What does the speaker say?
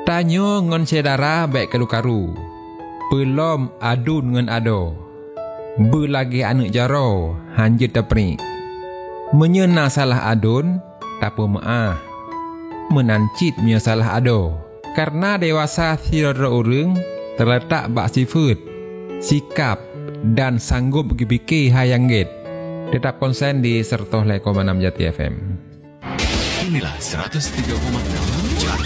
Tanyo ngon saudara baik karu-karu. Belum adun ngon ado. Belagi anak jaro hanjut taprik. Menyena salah adun, tapa maah. Menancit punya salah ado. Karena dewasa tiada orang terletak bak sifat, sikap dan sanggup berfikir hayang get. Tetap konsen di 100,6 Jati FM. Inilah 103,6